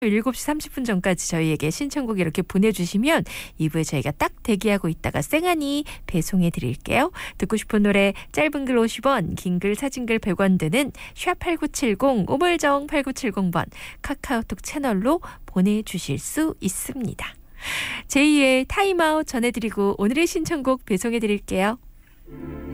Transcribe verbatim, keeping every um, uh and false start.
일곱 시 삼십 분 전까지 저희에게 신청곡 이렇게 보내주시면 이 부에 저희가 딱 대기하고 있다가 쌩하니 배송해 드릴게요. 듣고 싶은 노래 짧은 글 오십 원, 긴 글 사진 글 백 원 드는 샵 팔구칠공, 우물정 팔구칠공 번 카카오톡 채널로 보내주실 수 있습니다. 제이의 타임아웃 전해드리고 오늘의 신청곡 배송해 드릴게요.